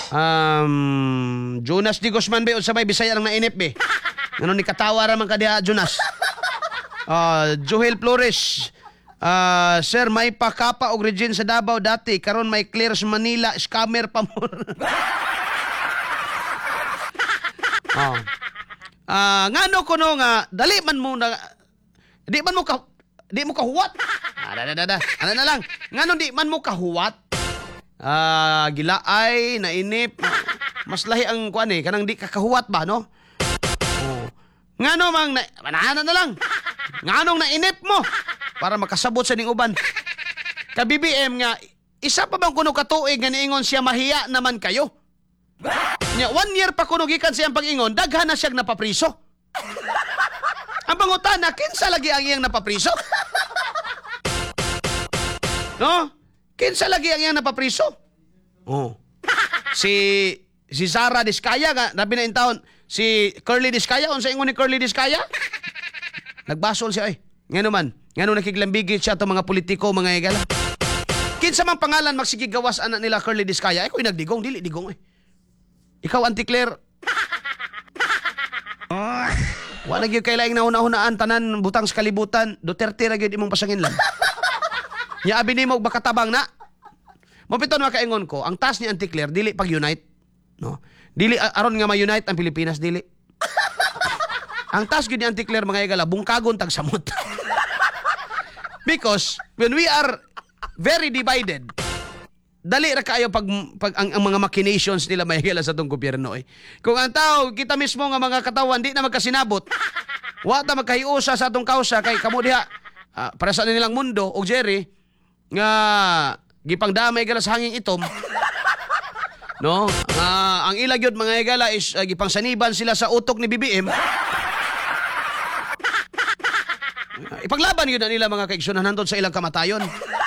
Jonas D. Guzman be, unsa may Bisaya lang nainip be. Ano ni katawa raman ka diha, Jonas. Joel Flores. Sir, may pakapa og Regine sa Davao dati, karon may clear sa Manila, scammer pa mo. Ngano kuno nga dali man mo na di mo kahuwat. Ano na lang. Ngano di man mo kahuwat? Gilaay, nainip. Mas lahi ang kuan kanang di ka kahuwat ba, no? Ngano mang na lang. Nganong nainip mo para makasabot sa ning uban. Ka BBM nga isa pa bang kuno katuig nga niingon siya mahiya naman kayo. Nya 1 year pa kuno gikan siyang pag-ingon, daghan na siyang napapriso. Ang pangutana, kinsa lagi ang iyang napapriso? No? Kinsa lagi ang iyang napapriso? Si Sara Diskaya nga, nabi na in taon, si Curly Diskaya, unsa ingon ni Curly Diskaya? Nagbasol siya Ngano man, ngano nakiglambigit siya itong mga politiko, mga igala. Kinsa mang pangalan magsigigawas anak nila Curly Diskaya, ako'y nagdigong, dili digong Ikaw, Auntie Claire. Wala gyud kay laing nauna-hunaan tanan butang sa kalibutan, Duterte ra gyud imong pasangin lang. Nya abi nimo bakatabang na. Mapiton makaingon ko, ang task ni Auntie Claire dili pag-unite, no? Dili aron nga ma-unite ang Pilipinas, dili. Ang task gyud ni Auntie Claire, mga igala, bungkagon tag samot. Because when we are very divided, dali ra kayo pag ang mga machinations nila mahigala sa tong gobyerno Kung ang tao, kita mismo nga mga katawan di na magkasinabot, wa ta magkahiusa sa atong kausa kay kamo diha para sa nilang mundo og Jerry nga gipangdamay gala sa hanging itom. No? Ang ila gyud mga igala is gipangsaniban sila sa utok ni BBM. Ipaglaban yun na nila mga kaigsunan nandun sa ilang kamatayon.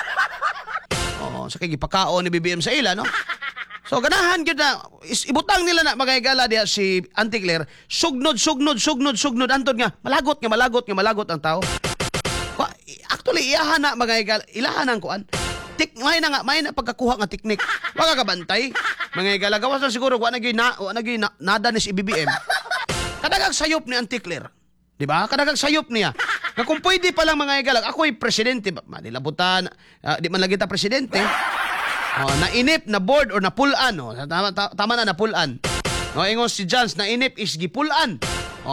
Sa kagipakaon ni BBM sa ila, no? So, ganahan yun na, ibutang nila na mga igala diya si Auntie Claire, sugnod, antod nga, malagot ang tao. Actually, iyahan na mga igala, ilahan ang kuan. May na pagkakuha nga teknik. Wag ka bantay. Mga igala, gawas na siguro, wag nada ni si BBM. Kadagag sayop ni Auntie Claire. Diba? Kadagag sayop niya. Nga kung pwede pa lang mga igalag, ako'y presidente. Manilabutan, di man lagi ta presidente. Nainip, na board, or napulan. Tama na, napulan. Ingon si Jans, nainip is gipulan.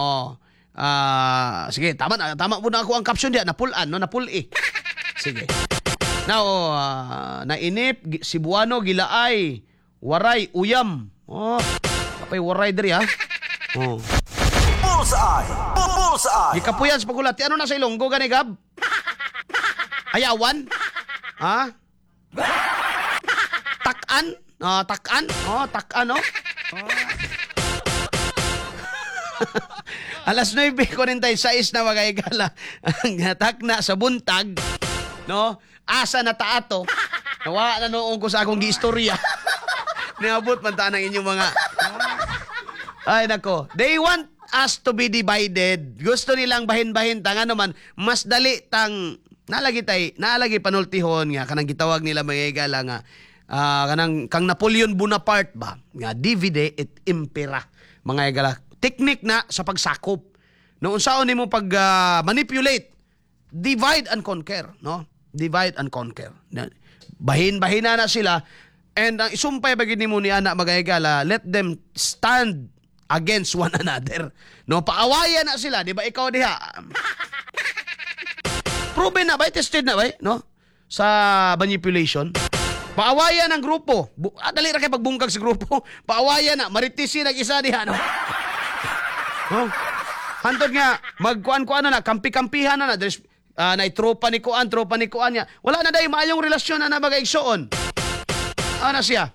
Sige, tama po na ako ang caption diya. Napulan, napuli. Sige. Now, nainip, Cebuano, gilaay, waray, uyam. Kapay waray diri, ha? Bullseye! Gikapuyan sa pagulat. Ano na sa Ilonggo, gani, Gab? Ayawan? Ha? Takan? Takan? Takan, no? Alas 9:46 na mga igala. Ang takna sa buntag, no? Asa na taato. Nawa na noong ko sa akong giistorya. Niabot man ta ng inyong mga... Ay, nako. They want us to be divided. Gusto nilang bahin-bahin tang ano man, mas dali tang nalagi panultihon nga kanang gitawag nila mga igala nga kanang kang Napoleon Bonaparte ba nga divide et impera mga igala. Teknik na sa pagsakop. No unsaon nimo pag manipulate, divide and conquer, no? Divide and conquer. Bahin-bahina na sila and ang isumpay bagid nimo ni ana mga igala, let them stand against one another. No, paawayan na sila, di ba? Ikaw diha. Proven na ba? Tested na ba? No? Sa manipulation. Paawayan ang grupo. Dali ra kay pagbungkag sa grupo. Paawayan na. Maritisi nag-isa diha. No? Hantod nga, magkuan-kuan na, kampi-kampihan na. There's, tropa ni kuan niya. Wala na dahi maayong relasyon na magaigsoon. Ano siya?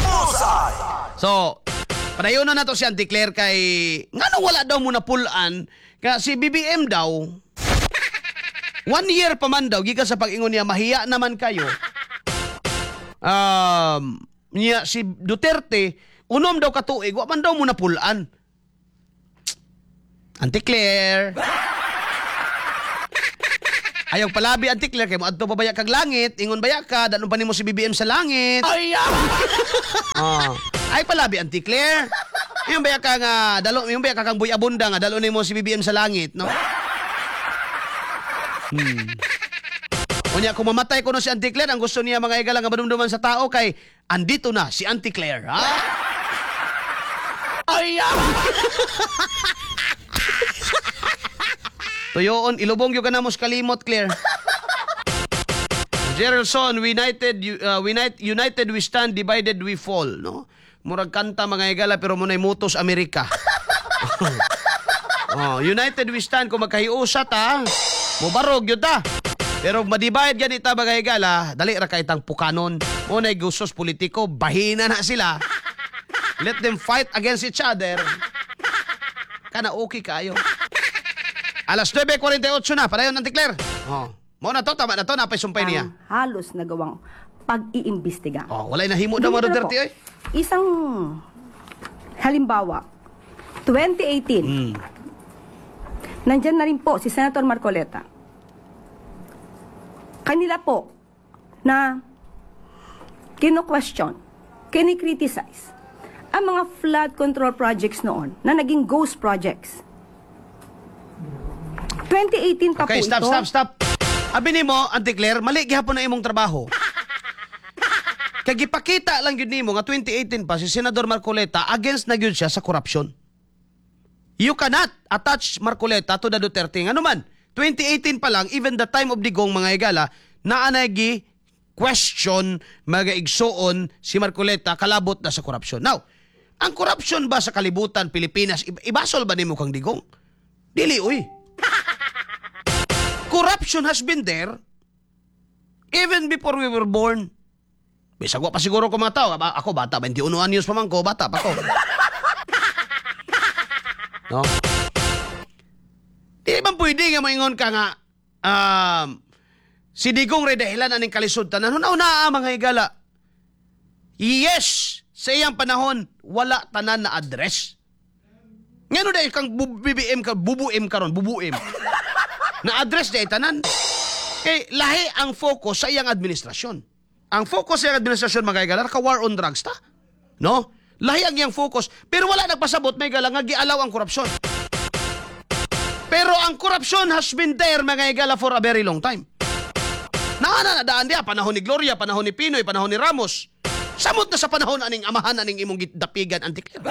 So, padayon na to si Auntie Claire kay ngano wala daw mo napulan kasi BBM daw 1 year pa man daw gikan sa pag-ingon niya mahiya naman kayo. Niya si Duterte unom daw katuig wa man daw mo napulan. Auntie Claire. Ayaw palabi Auntie Claire kay mo adto pa baya kag langit, ingon baya ka danon pa nimo si BBM sa langit. Ay. Ay palabi Auntie Claire. Yung baya ka nga yung baya ka kang buy abunda nga dalo nimo si BBM sa langit, no? Unya kung mamatay ko no si Auntie Claire, ang gusto niya mga igala nga madumduman sa tao kay andito na si Auntie Claire, ha? Ay! Tuyoon, ilubong yung kanamos kalimot, Claire. Geraldson, united we stand, divided we fall, no? Murag kanta mga igala pero munay mutos Amerika. United we stand, kung magkahiusa ta, mubarog yun ta. Pero madivide ganita mga igala, dali ra kay tang pukanon. Munay gusos politiko, bahina na sila. Let them fight against each other. Kana okay kayo. Alas 9:48 na, padayon Auntie Claire. Mo na to, tama na to, napay sumpay niya. Halos nagawang pag-iimbestiga. Walay nahimo daw mga Duterte, oy. Isang halimbawa, 2018, nandyan na rin po si Senator Marcoleta. Kanila po na kino-question, kini-criticize ang mga flood control projects noon na naging ghost projects. 2018 pa Okay, po ito. stop. Abi nimo, Auntie Claire, mali gihapon na imong trabaho. Kaya gipakita lang yun nimo nga 2018 pa si Senador Marcoleta against na yun siya sa corruption. You cannot attach Marcoleta to the Duterte. Ano man, 2018 pa lang, even the time of digong mga igala, naanagi question mga igsoon si Marcoleta kalabot na sa corruption. Now, ang corruption ba sa kalibutan Pilipinas, ibasol ba nimo kang digong? Dili, uy. Corruption has been there even before we were born. Bisagwa pa siguro ko mga tao. Ako bata, 21 anyos pa man ko, bata pa ko. No? Di ba pwede nga maingon ka nga si Digong rin dahilan aning kalisod tanan. Una mga higala. Yes, sa iyang panahon, wala tanan na address. Ngano dahil kang BBM ka, bubuim ka ron, bubuim. Na-address dahil tanan. Kay lahi ang focus sa iyang administrasyon. Ang focus sa iyang administrasyon, mga higala, ka-war on drugs ta. No? Lahi ang iyang focus. Pero wala nagpasabot, mga higala, nga gialaw ang korupsyon. Pero ang korupsyon has been there, mga higala, for a very long time. Naanadaan diya, panahon ni Gloria, panahon ni Pinoy, panahon ni Ramos. Samot na sa panahon aning amahan aning imong dapigan, Auntie Claire.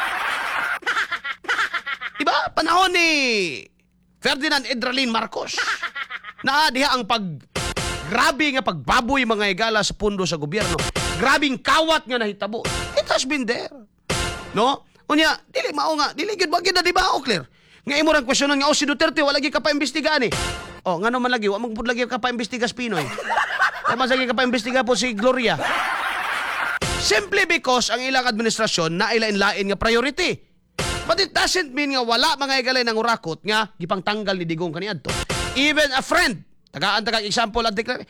Diba? Panahon ni Ferdinand Edralin Marcos. Diha ang grabe nga pagbaboy mga higala sa pundo sa gobyerno. Grabing kawat nga nahitabo. It has been there. No? Unya, dili mao nga, dili gyud bagid na di ba, Claire? Nga imo rang kwesyonon nga si Duterte wala gyud ka pa imbestigahan eh. Ngano man lagi, wa man pud lagi ka pa imbestigas Pinoy. Wa man lagi ka pa imbestiga po si Gloria. Simply because ang ilang administrasyon na ilain-lain nga priority. But it doesn't mean nga wala mga higalay ng urakot nga gipang tanggal ni Digong kaniadto. Even a friend, tagaan example Auntie Claire.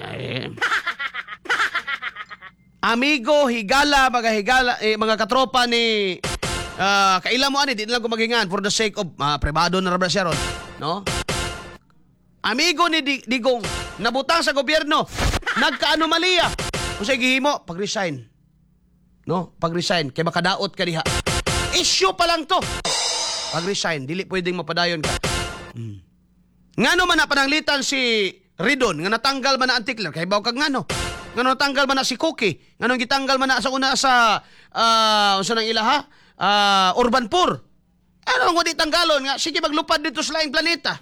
Amigo, higala, mga katropa ni kaila mo ani, di lang ko maghingan for the sake of privado na rabra siya ron. No? Amigo ni Digong, nabutang sa gobyerno, nagka-anomalya. Kung sa gihimo, pag-resign. No? Pag-resign, kaya makadaot ka diha. Issue pa lang to. Pag-resign, dili pwedeng mapadayon ka. Ngano man na pananglitan si Ridon, nga natanggal man na Auntie Claire, kaya baw kag ngano. Ngano natanggal man na si Cookie, ngano gitanggal man na sa una sa, unsa nang ilaha? Urbanpur. Ano ang wadi tanggalon nga? Sige maglupad dito sa laing planeta.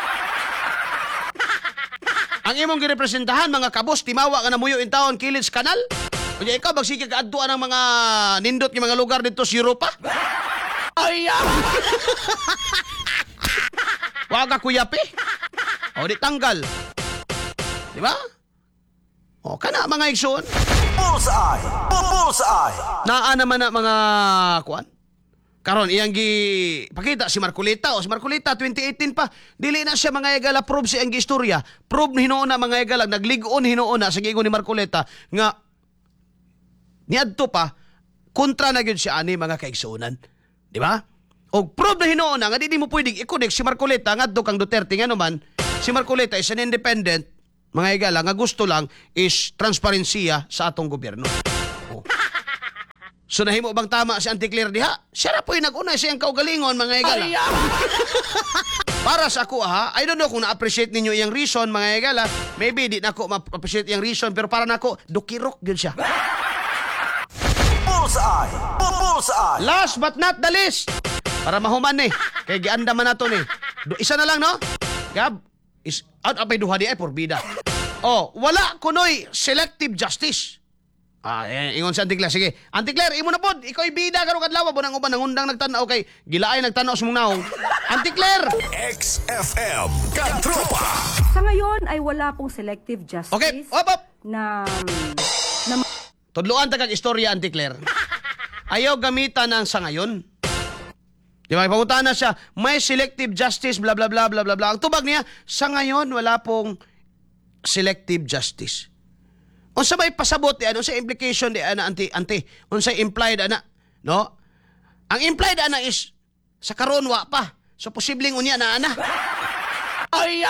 Ang imong girepresentahan, mga kabos, timawa nga namuyo in taon, Kilid's Canal. Kaya ikaw, magsige ka adtuan ng mga nindot ng mga lugar dito sa Europa. Ay, wag ka kuyapi. Di tanggal. Di ba? Kana mga igsoon. Bullseye! Bullseye! Naa naman na mga kuan. Karon iyang pakita si Marcoleta si Marcoleta 2018 pa dili na siya mga igala prove si ang istorya. Prove hinuon na mga igala nagligon hinuon na sa giingon ni Marcoleta nga niadto pa kontra na gyud siya ani mga kaigsuonan. Di ba? Og prove na hinuon na nga di mo pwedeng i-connect si Marcoleta ngadto kang Duterte nga naman si Marcoleta is an independent mga igala nga gusto lang is transparensiya sa atong gobyerno. So nahimo bang tama si Auntie Claire diha? Siya ra po'y nag-una siyang kaugalingon mga igala. Para sa ako I don't know kung na-appreciate ninyo iyang reason mga igala. Maybe di na ako ma-appreciate iyang reason pero para nako dukirok gyud siya. Bullseye. Bullseye. Last but not the least. Para mahuman ni. Kay gianda man nato ni. Isa na lang no? Gab is out apay duha di ay porbida. Oh, wala kunoy selective justice. Ingon si Auntie Claire. Sige. Auntie Claire, imo na pod. Ikaw bida karon kadlaw bo nang uban nangundang nagtan-aw kay gilaay nagtan-aw sa mong naong. Auntie Claire. XFM Katropa. Sa ngayon ay wala pong selective justice Okay, op. na Tudluan ta kag istorya Auntie Claire. Ayaw gamitan ng sa ngayon. Di ba? Ipangunta na siya, may selective justice, bla bla bla bla bla bla. Ang tubag niya, sa ngayon, wala pong selective justice. Unsa may pasabot di ano sa implication di ana anti unsa implied ana no? Ang implied ana is sa karon wa pa. So posibleng unya na ana. Ay.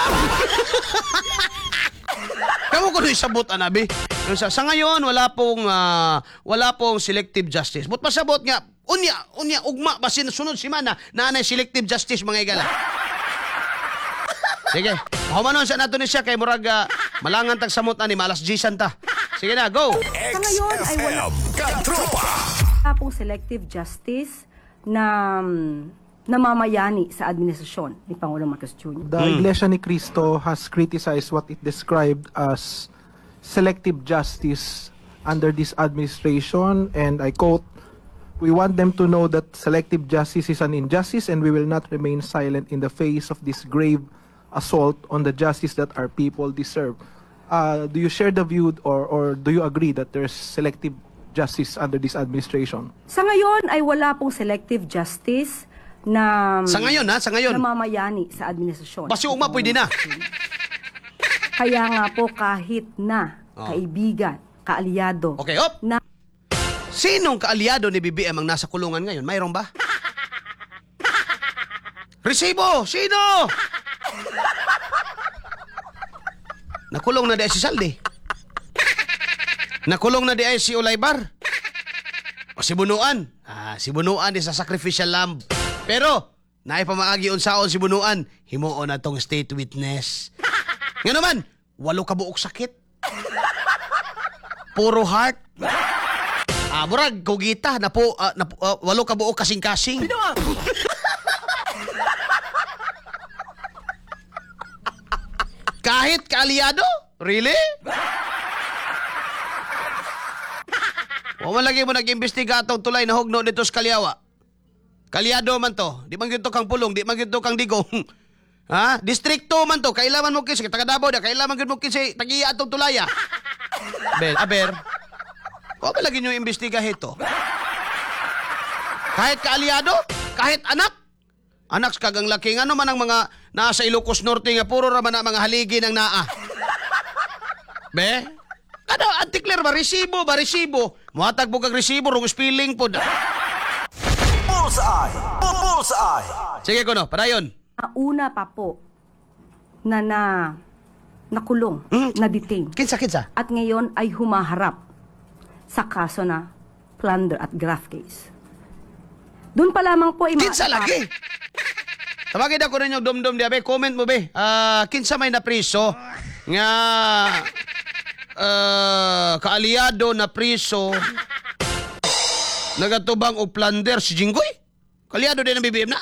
Kamu ko ni sabot anabi. Sa ngayon wala pong selective justice. But pasabot nga unya ugma basin sunod semana na anay selective justice mga igala. Sige, mahumanon sa nato ni siya kay murag malangan tag samot ani malas G ta. Sige na, go. sa ngayon ay wala Katropa. pong selective justice na namamayani sa administrasyon ni Pangulong Marcos Jr. The Iglesia ni Cristo has criticized what it described as selective justice under this administration, and I quote, "We want them to know that selective justice is an injustice and we will not remain silent in the face of this grave assault on the justice that our people deserve." Do you share the view or do you agree that there's selective justice under this administration? Sa ngayon ay wala pong selective justice na Sa ngayon sa ngayon. namamayani sa administrasyon. Basi ugma pwede na. Kaya nga po kahit na kaibigan, kaalyado, Okay, op. na Sinong kaalyado ni BBM ang nasa kulungan ngayon? Mayroon ba? Resibo! Sino? Nakulong na di ay si Saldi. Nakulong na di ay si Olaybar. O si Bunuan. Si Bunuan is a sacrificial lamb. Pero, naay pamaagi unsaon si Bunuan, himuon na tong state witness. Nga naman, 8 ka buok sakit. Puro heart. Murag, kugita, 8 ka buok kasing-kasing. Kahit kaalyado? Really? Waman lagi mo nag-imbestiga atong tulay na hugno dito sa Kalyawa. Kalyado man to. Di man gyud to kang pulong, di man gyud to kang digong. Distrikto man to. Kailangan mo kinsa taga Davao da, kailangan gyud mo kinsa tagiya atong tulaya. Aber. Waman lagi nyo imbestiga hito. Kahit kaalyado, kahit anak. Anak kagang laki ano man ang mga nasa Ilocos Norte nga puro ra man ang mga haligi ng naa. Be? Ano, Auntie Claire ba? Resibo. Muhatag po kag resibo, rong spelling po. Bullseye. Bullseye. Sige ko no, padayon. una pa po na nakulong, na-detain. Kinsa? At ngayon ay humaharap sa kaso na plunder at graft case. Doon pa lamang po ay Kinsa lagi? Tawagin ako rin yung dom-dom diya, be. Comment mo, be. Kinsa may napriso nga kaalyado na priso nagatubang o plunder si Jinggoy? Kaalyado din ang BBM na?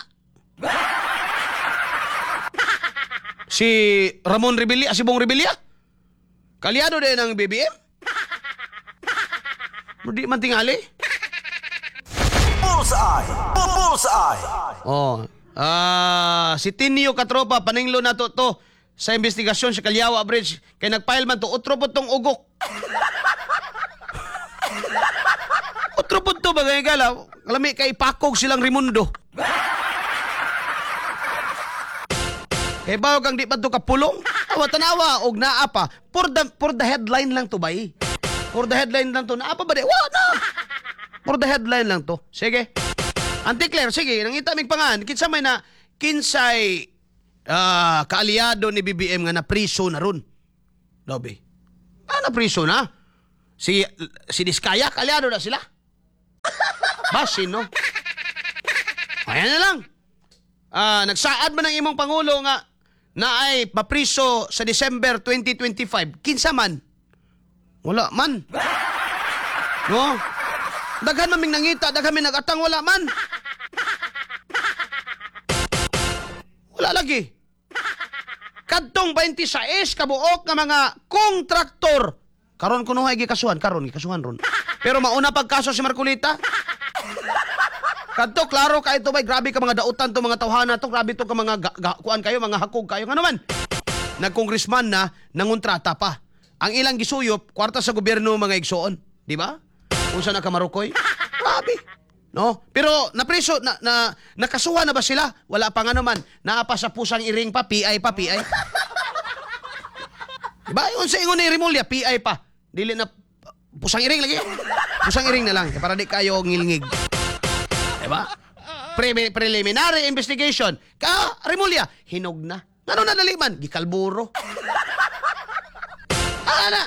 Si Ramon Rebilla, si Bong Rebilla? Kaalyado din ang BBM? Di man tingali? Bullseye. Bullseye. Si Tinio Katropa, paninglo na to sa investigasyon sa Kalyawa Bridge. Kaya nagpile man to, utro po tong ugok. Utro po to, bagay gala. Kalami kay pakog silang Rimundo. Kaya bago kang di pa to kapulong, tanawa, og naa pa. For the headline lang to, bay. For the headline lang to. Naa pa ba di? Na! For the headline lang to. Sige. Auntie Claire, sige, nangita mig pangan. Kinsay kaalyado ni BBM nga napriso na ron. Dobe. Napriso na? Si Diskaya, kaalyado na sila? Basin, no? Ayan na lang. Nagsaad man ng imong Pangulo nga na ay mapriso sa December 2025. Kinsa man? Wala man. No? Daghan maming nangita, daghan maming nagatang, wala man. Wala lagi. Kadtong 26 kabuok nga mga kontraktor. Karon kuno ay gikasuhan ron. Pero mauna pagkaso si Marcolita. Kadto klaro kay ito bay grabe ka mga dautan to mga tawhana to, grabe to ka mga kuan kayo, mga hakog kayo. Ngano man? Nagkongresman na nangontrata pa. Ang ilang gisuyop kwarta sa gobyerno mga igsoon, di ba? Unsa na ka Marukoy? Grabe. No? Pero napriso nakasuhan na ba sila? Wala pa nga naman. Naapa sa pusang iring pa, PI. Diba? Yun sa ingon ni Rimulya, PI pa. Dili na pusang iring lagi. Pusang iring na lang para di kayo ngilngig. Diba? Preliminary investigation. Rimulya, hinog na. Ano na daliman? Gikalburo. Na.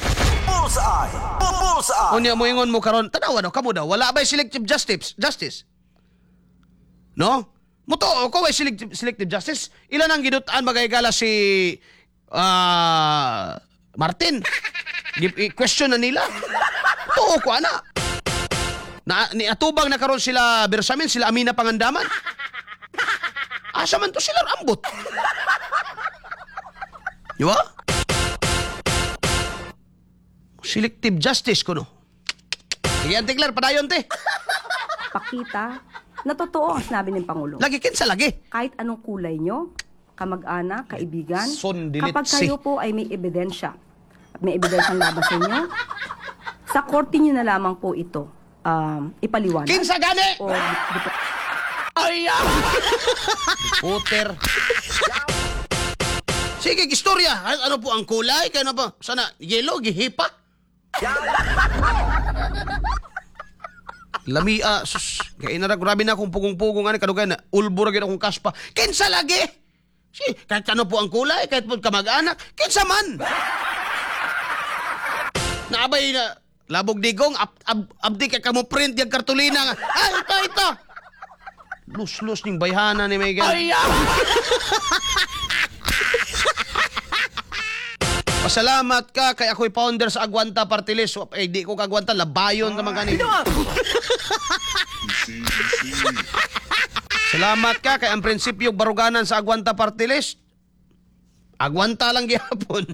Bullseye. Unya mo ingon mo karon, tanawa daw, kamo daw, wala ba'y selective justice? No? Muto, ko ba'y selective justice? Ilan ang ginutaan magayagala si Martin? Question na nila. Tuo ko, ana. Ni atubang na karon sila Bersamin, sila Amina Pangandaman. Asa man to sila ambot? Di ba? Selective justice ko, no? Sige, Antiklar, padayon, te. Pakita na totoo ang sinabi ng Pangulo. Lagi kinsa lagi. Kahit anong kulay nyo, kamag-anak, kaibigan, Son dilit kapag kayo po ay may ebidensya at may ebidensyang laban sa inyo, sa korte nyo na lamang po ito ipaliwanag. Kinsa gani? O Ay, Puter. Sige, istorya. Ano po ang kulay? Kaya ano ba? Sana, yellow, gihipa? Lamia, sus. Kaya inara, grabe na akong pugong-pugong. Kadugay na, ulbura gina akong kaspa. Kinsa lagi? Sige, kahit ano po ang kulay, kahit po kamag-anak, kinsa man? Naabay na, labog digong, abdi ka kamo print yung kartulina nga. Ito. Lus-lus ning bayhana ni Megan. Pasalamat ka kay ako'y founder sa Agwanta Party List. Di ko kagwanta, labayon naman kanin. Salamat ka kay ang prinsipyo baruganan sa Agwanta Party List. Agwanta lang gihapon.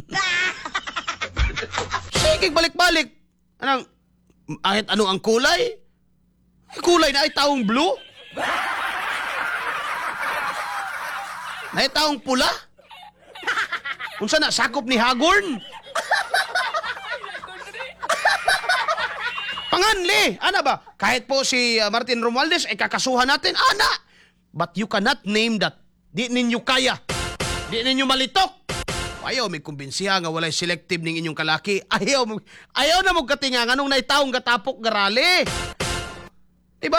Sige, balik-balik. Kahit ano ang kulay? Kulay na ay taong blue? Na ay taong pula? Unsa na, sakop ni Hagorn? Panganli! Ana ba? Kahit po si Martin Romualdez ay kakasuhan natin, ana! But you cannot name that. Di ninyo kaya. Di ninyo malitok. Ayaw may kumbinsiha nga walay selective ning inyong kalaki. Ayaw na mong katinga nga nung naitaong gatapok garali. Diba?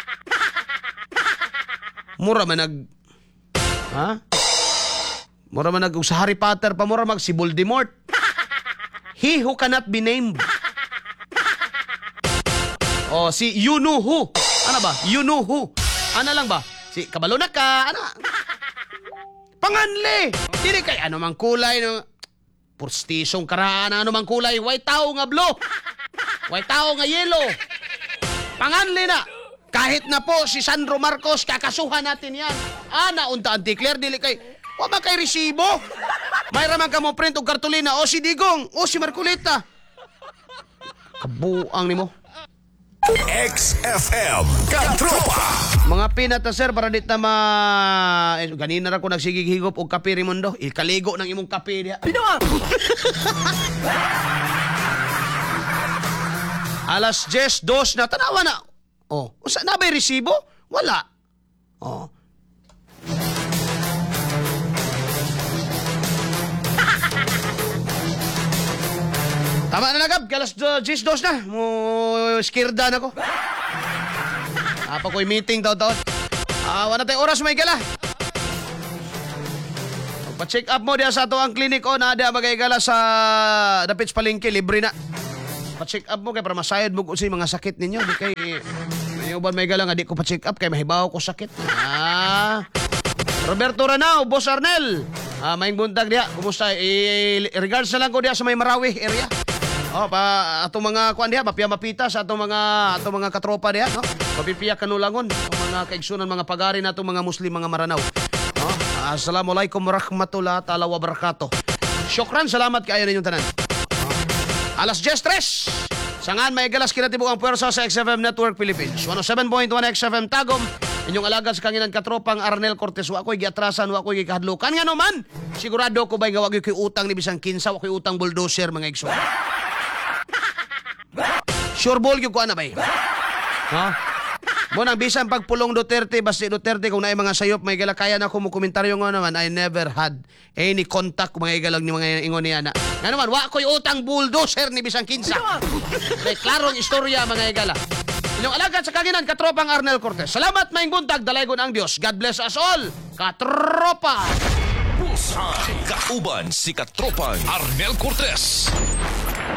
Mura man Mura man sa Harry Potter pa, mura si Voldemort. He who cannot be named. O, si you know who. Ano ba? You know who. Ano lang ba? Si kabalo na ka. Ano? Panganli. Dili kay ano mang kulay. No? Purstisong karaan. Ano mang kulay. White tao nga blue. White tao nga yellow. Panganli na. Kahit na po si Sandro Marcos, kakasuhan natin yan. Ana, unta Antiklar, dili kay... Wa ba kay resibo? Mayra man ka mo print og kartulina. O si Digong, o si Marcolita. Kabuang ni mo. XFM Katropa. Mga pinata sir, para dit na ganina ra ko nagsigig-higop og kape Raimundo. Ikaligo ng imong kape diha. Alas 10:02 na tanawa na. Oh, usa na bay resibo? Wala. Oh. Tama na nagab, alas 10:02 na. Mo skirda na ko. Apa ko'y meeting taon-taon. Wala tayong oras may gala. Pa-check up mo diya sa ato ang klinik o na diya magay gala sa Dapits Palengke, libre na. Pa-check up mo kay para masayad mo kung mga sakit ninyo. Di kay may uban may galang di ko pa-check up kay mahibaw ko sakit. Roberto Ranao, Boss Arnel. Maing buntag diha. Kumusta? Regards na lang ko diha sa may Marawi area. Atong mga kuan diha, mapita sa atong mga katropa diha, no? Mapipiya kanulangon, atong mga kaigsunan, mga pagari na atong mga Muslim, mga Maranao. No? Assalamualaikum warahmatullahi ta'ala wabarakatuh. Syukran, salamat kayo ninyong tanan. Alas 10:03. Sangan may galas kinatibo ang puwersa sa XFM Network Philippines. 107.1 XFM Tagum. Inyong alagad sa kanginan katropang Arnel Cortez. Wa ko'y giatrasan, wa ko'y gikahadlukan. Nga naman, sigurado ko ba'y gawag ko'y utang ni bisang kinsa, wa ko'y utang bulldozer mga igso. Sure ball yung kuha na ba eh? Ha? Muna, bisan pagpulong Duterte, basta Duterte, kung naay mga sayop, may galakayan ako mo komentaryo nga naman, I never had any contact mga igalang ni mga ingon niya na. Nga naman, wa ko'y utang bulldozer ni bisang kinsa. May klarong istorya mga igala. Inyong alagad sa kaginan, katropang Arnel Cortez. Salamat, maing buntag, dalaygon ang Diyos. God bless us all, katropa! Kauban si Katropang Arnel Cortez.